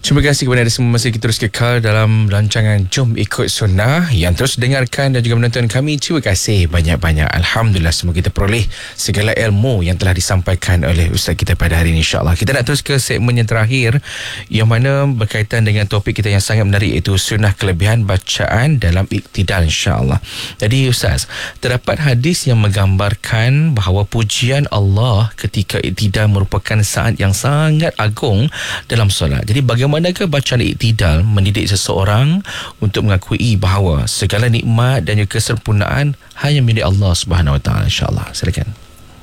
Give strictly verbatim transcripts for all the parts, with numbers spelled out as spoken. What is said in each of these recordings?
Terima kasih kepada anda semua masih terus kekal dalam rancangan Jom Ikut Sunnah yang terus dengarkan dan juga menonton kami. Terima kasih banyak-banyak. Alhamdulillah, semoga kita peroleh segala ilmu yang telah disampaikan oleh Ustaz kita pada hari ini, insyaAllah. Kita nak terus ke segmen yang terakhir yang mana berkaitan dengan topik kita yang sangat menarik, iaitu sunnah kelebihan bacaan dalam iktidal, insyaAllah. Jadi Ustaz, terdapat hadis yang menggambarkan bahawa pujian Allah ketika iktidal merupakan saat yang sangat agung dalam solat. Jadi bagaimana Manakah bacaan iktidal mendidik seseorang untuk mengakui bahawa segala nikmat dan juga kesempurnaan hanya milik Allah Subhanahu Wa Taala, insya-Allah. Silakan.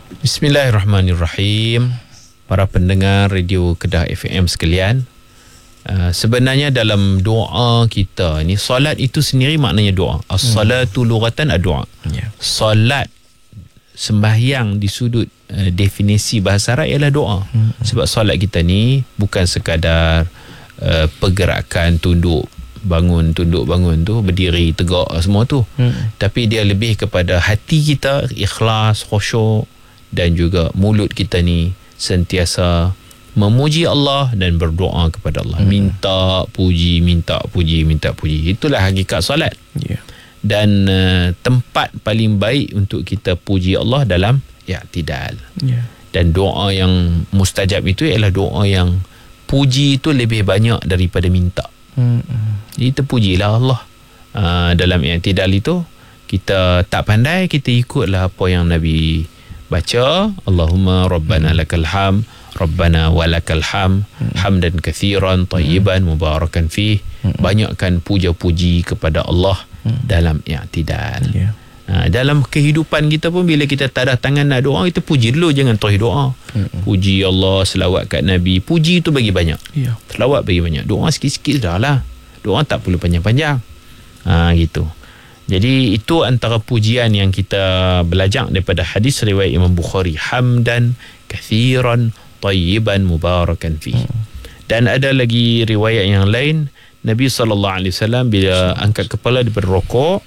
Bismillahirrahmanirrahim. Para pendengar radio Kedah F M sekalian, uh, sebenarnya dalam doa kita ni, solat itu sendiri maknanya doa. As-salatu lughatan ad-du'a. Yeah. Solat, sembahyang di sudut uh, definisi bahasa Arab ialah doa. Hmm. Sebab solat kita ni bukan sekadar Uh, pergerakan tunduk bangun tunduk bangun tu, berdiri tegak semua tu, hmm. tapi dia lebih kepada hati kita ikhlas, khusyuk, dan juga mulut kita ni sentiasa memuji Allah dan berdoa kepada Allah, hmm. minta puji minta puji minta puji. Itulah hakikat solat. Yeah. Dan uh, tempat paling baik untuk kita puji Allah dalam i'tidal. Yeah. Dan doa yang mustajab itu ialah doa yang puji itu lebih banyak daripada minta. Hmm. Jadi terpujilah Allah. Uh, dalam i'tidal itu, kita tak pandai, kita ikutlah apa yang Nabi baca. Allahumma rabbana lakal ham, rabbana walakal ham, hmm. hamdan kathiran, tayyiban, mubarakan fih. Hmm. Banyakkan puja-puji kepada Allah hmm. dalam i'tidal. Yeah. Ha, dalam kehidupan kita pun, bila kita tak ada tangan nak doa, kita puji dulu, jangan terus doa. Mm-hmm. Puji Allah, selawat kat Nabi. Puji tu bagi banyak. Yeah. Selawat bagi banyak. Doa sikit-sikit dah lah. Doa tak perlu panjang-panjang. Ha, gitu. Jadi itu antara pujian yang kita belajar daripada hadis riwayat Imam Bukhari. Hamdan kathiran tayyiban mubarakan fih. Mm. Dan ada lagi riwayat yang lain, Nabi sallallahu alaihi wasallam bila angkat kepala daripada rukuk,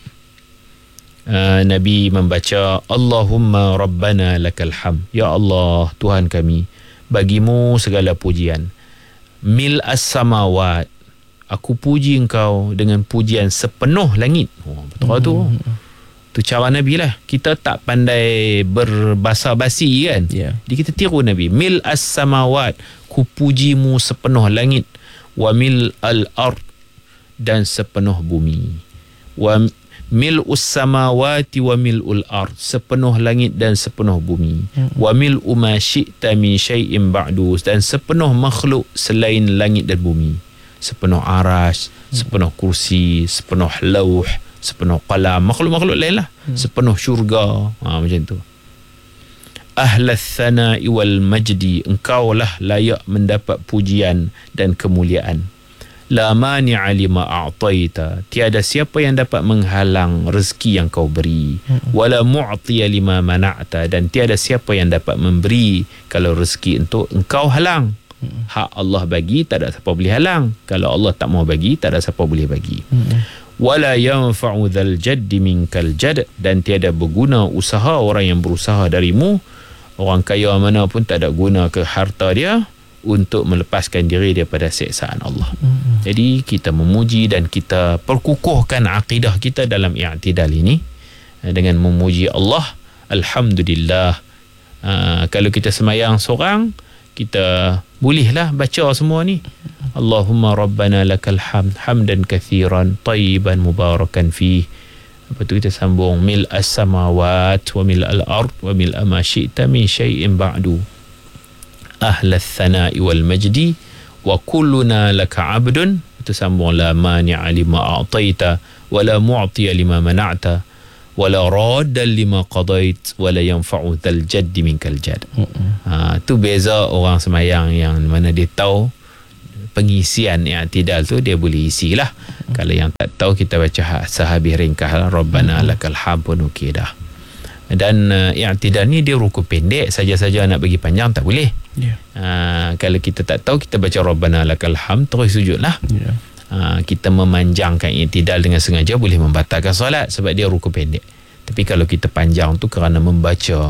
Uh, Nabi membaca Allahumma rabbana lakal ham. Ya Allah, Tuhan kami, bagimu segala pujian. Mil as-samawat, aku puji engkau dengan pujian sepenuh langit. Oh, betul hmm. tu. Tu cara Nabi lah. Kita tak pandai berbasa-basi kan. Yeah. Jadi kita tiru Nabi. Mil as-samawat, ku pujimu sepenuh langit. Wa mil al-ard, dan sepenuh bumi. Wa mil'us samawati wa mil'ul ard, sepenuh langit dan sepenuh bumi. Hmm. Wa mil'u ma syi'ta min syai'in ba'du, dan sepenuh makhluk selain langit dan bumi. Sepenuh arash, hmm. sepenuh kursi, sepenuh lauh, sepenuh qalam, makhluk-makhluk lain lah. Hmm. Sepenuh syurga. Ha, macam tu. Ahlas thana'i wal majdi, engkau lah layak mendapat pujian dan kemuliaan. La mani'a lima a'taita, tiada siapa yang dapat menghalang rezeki yang kau beri. Mm-hmm. Wala mu'tiya lima mana'ta, dan tiada siapa yang dapat memberi kalau rezeki untuk engkau halang. Mm-hmm. Hak Allah bagi, tak ada siapa boleh halang. Kalau Allah tak mau bagi, tak ada siapa boleh bagi. Mm-hmm. Wala yanfa'u dhal jaddi minkal jad, dan tiada berguna usaha orang yang berusaha darimu. Orang kaya mana pun tak ada guna ke harta dia untuk melepaskan diri daripada siksaan Allah. Mm-hmm. Jadi kita memuji dan kita perkukuhkan akidah kita dalam i'tidal ini dengan memuji Allah. Alhamdulillah. Uh, kalau kita semayang seorang, kita bolehlah baca semua ni. Allahumma rabbana lakal hamd, hamdan kathiran tayyiban mubarakan fih. Lepas tu kita sambung mil as-samawat wa mil al-ard wa mil ma syi'ta min syai'in ba'du. Ahlas thana'i wal majdi wa kulluna laka abdun. Itu sambung la mani'a lima a'taita wa la mu'tiya lima mana'ta wa la radda lima qadait wa la yanfa'u dhal jaddi minkal jad. Ha, tu beza orang semayang yang mana dia tahu pengisian i'tidal tu, dia boleh isilah. Mm-hmm. Kalau yang tak tahu, kita baca sehabis ringkas lah, Rabbana mm-hmm. lakal hamd pun okey dah. Dan uh, i'tidal ni dia rukun pendek, saja-saja nak bagi panjang tak boleh. Yeah. Uh, kalau kita tak tahu, kita baca Rabbana lakal hamd terus sujudlah. Yeah. Uh, kita memanjangkan i'tidal dengan sengaja boleh membatalkan solat sebab dia rukun pendek. Tapi kalau kita panjang tu kerana membaca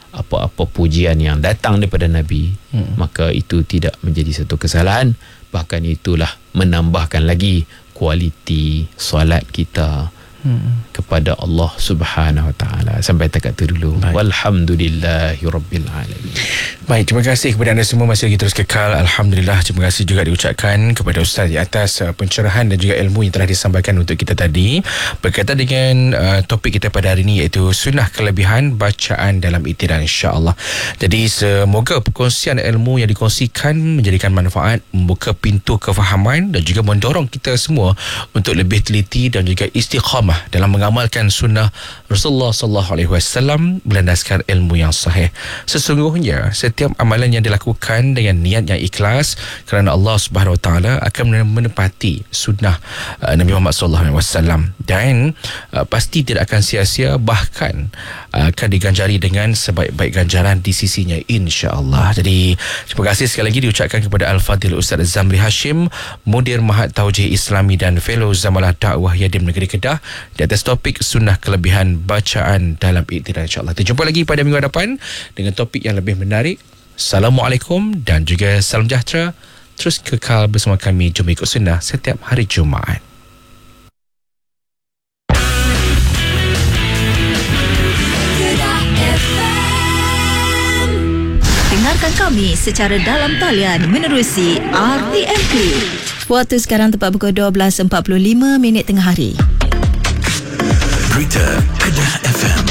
apa-apa pujian yang datang daripada Nabi, hmm. maka itu tidak menjadi satu kesalahan, bahkan itulah menambahkan lagi kualiti solat kita hmm. kepada Allah Subhanahu Wa Taala. Sampai dekat tu dulu. Baik. Walhamdulillahirabbil alamin. Baik, terima kasih kepada anda semua masih lagi terus kekal. Alhamdulillah, terima kasih juga diucapkan kepada Ustaz di atas uh, pencerahan dan juga ilmu yang telah disampaikan untuk kita tadi berkaitan dengan uh, topik kita pada hari ini, iaitu sunnah kelebihan bacaan dalam iktidan, insya-Allah. Jadi semoga perkongsian ilmu yang dikongsikan menjadikan manfaat, membuka pintu kefahaman dan juga mendorong kita semua untuk lebih teliti dan juga istiqamah dalam mengamalkan sunnah Rasulullah sallallahu alaihi wasallam berlandaskan ilmu yang sahih. Sesungguhnya setiap amalan yang dilakukan dengan niat yang ikhlas kerana Allah Subhanahu Wa Taala akan menepati sunnah uh, Nabi Muhammad sallallahu alaihi wasallam dan uh, pasti tidak akan sia-sia, bahkan uh, akan diganjari dengan sebaik-baik ganjaran di sisinya, insya-Allah. Jadi terima kasih sekali lagi diucapkan kepada Al-Fadil Ustaz Zamri Hashim, Mudir Mahat Taujih Islami dan Fellow Zamalah Dakwah Yadim Negeri Kedah, di atas topik sunnah kelebihan bacaan dalam iktidan, insya-Allah. Kita jumpa lagi pada minggu depan dengan topik yang lebih menarik. Assalamualaikum dan juga salam sejahtera. Terus kekal bersama kami Jom Ikut Sunnah setiap hari Jumaat. Dengarkan kami secara dalam talian menerusi R T M P. Waktu sekarang tepat pukul dua belas empat puluh lima minit tengah hari. Berita Kedah F M.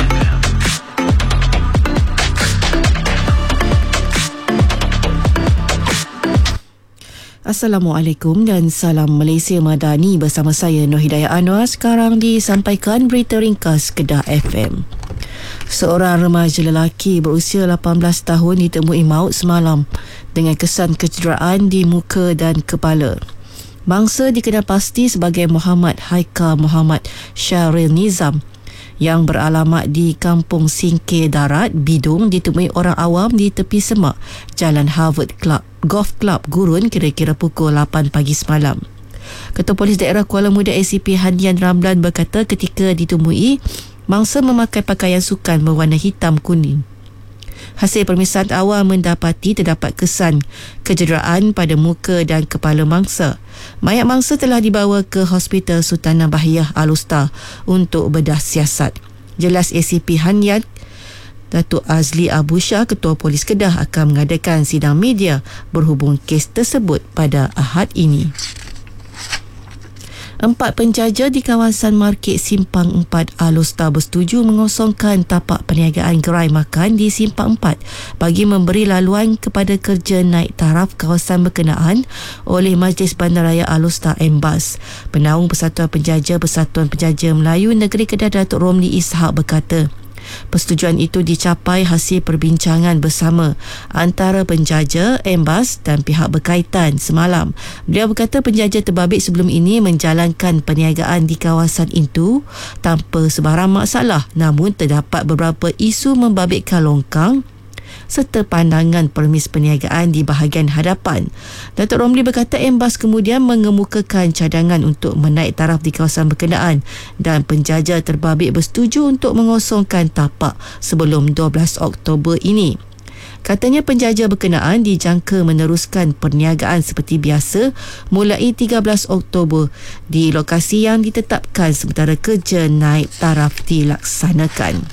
Assalamualaikum dan salam Malaysia Madani, bersama saya Nur Hidayah Anwar. Sekarang disampaikan berita ringkas Kedah F M. Seorang remaja lelaki berusia lapan belas tahun ditemui maut semalam dengan kesan kecederaan di muka dan kepala. Mangsa dikenal pasti sebagai Muhammad Haikal Muhammad Syahril Nizam yang beralamat di Kampung Singkir Darat, Bidung, ditemui orang awam di tepi semak Jalan Harvard Club Golf Club Gurun kira-kira pukul lapan pagi semalam. Ketua Polis Daerah Kuala Muda A C P Handian Ramlan berkata ketika ditemui, mangsa memakai pakaian sukan berwarna hitam kuning. Hasil pemeriksaan awal mendapati terdapat kesan kecederaan pada muka dan kepala mangsa. Mayat mangsa telah dibawa ke Hospital Sultanah Bahiyah Al-Usta untuk bedah siasat. Jelas A C P Handian Datuk Azli Abu Shah, Ketua Polis Kedah, akan mengadakan sidang media berhubung kes tersebut pada Ahad ini. Empat penjaja di kawasan Market Simpang empat Al-Usta bersetuju mengosongkan tapak perniagaan gerai makan di Simpang empat bagi memberi laluan kepada kerja naik taraf kawasan berkenaan oleh Majlis Bandaraya Al-Usta M B A S. Penaung Persatuan Penjaja Persatuan Penjaja Melayu Negeri Kedah Datuk Romli Ishak berkata, persetujuan itu dicapai hasil perbincangan bersama antara penjaja, M B A S dan pihak berkaitan semalam. Beliau berkata penjaja terbabit sebelum ini menjalankan perniagaan di kawasan itu tanpa sebarang masalah, namun terdapat beberapa isu membabitkan longkang serta pandangan permis perniagaan di bahagian hadapan. Datuk Romli berkata M B A S kemudian mengemukakan cadangan untuk menaik taraf di kawasan berkenaan dan penjaja terbabit bersetuju untuk mengosongkan tapak sebelum dua belas Oktober ini. Katanya penjaja berkenaan dijangka meneruskan perniagaan seperti biasa mulai tiga belas Oktober di lokasi yang ditetapkan sementara kerja naik taraf dilaksanakan.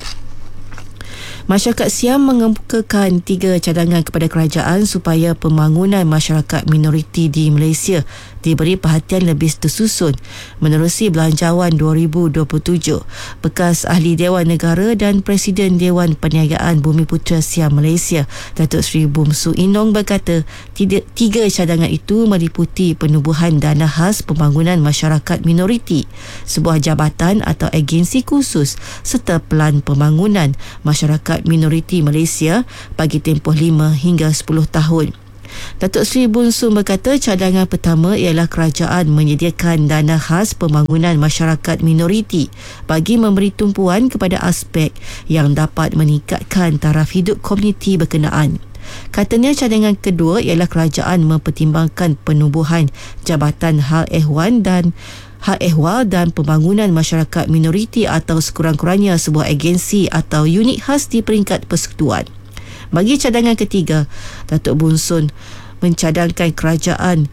Masyarakat Siam mengemukakan tiga cadangan kepada kerajaan supaya pembangunan masyarakat minoriti di Malaysia diberi perhatian lebih tersusun menerusi Belanjawan dua ribu dua puluh tujuh. Bekas Ahli Dewan Negara dan Presiden Dewan Perniagaan Bumiputera Siam Malaysia, Datuk Seri Bumsu Inong berkata tiga, tiga cadangan itu meliputi penubuhan dana khas pembangunan masyarakat minoriti, sebuah jabatan atau agensi khusus serta pelan pembangunan masyarakat minoriti Malaysia bagi tempoh lima hingga sepuluh tahun. Datuk Seri Bumsu berkata cadangan pertama ialah kerajaan menyediakan dana khas pembangunan masyarakat minoriti bagi memberi tumpuan kepada aspek yang dapat meningkatkan taraf hidup komuniti berkenaan. Katanya cadangan kedua ialah kerajaan mempertimbangkan penubuhan Jabatan Hal Ehwan dan hak ehwal dan pembangunan masyarakat minoriti atau sekurang-kurangnya sebuah agensi atau unit khas di peringkat persekutuan. Bagi cadangan ketiga, Datuk Bun Sun mencadangkan kerajaan